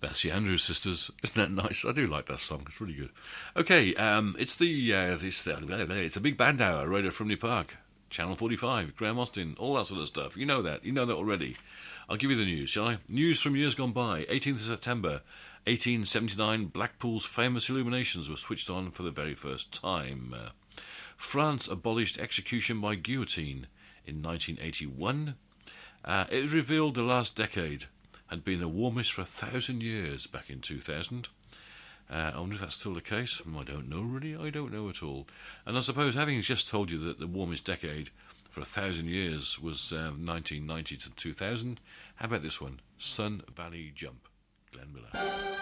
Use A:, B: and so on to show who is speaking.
A: That's the Andrews Sisters. Isn't that nice? I do like that song. It's really good. Okay, it's a big band hour right at Frimley Park. Channel 45, Graham Austin, all that sort of stuff. You know that. You know that already. I'll give you the news, shall I? News from years gone by. 18th of September, 1879, Blackpool's famous illuminations were switched on for the very first time. France abolished execution by guillotine in 1981. It was revealed the last decade had been the warmest for 1,000 years back in 2000. I wonder if that's still the case. I don't know, really. I don't know at all. And I suppose, having just told you that the warmest decade for 1,000 years was 1990 to 2000, how about this one? Sun Valley Jump, Glenn Miller.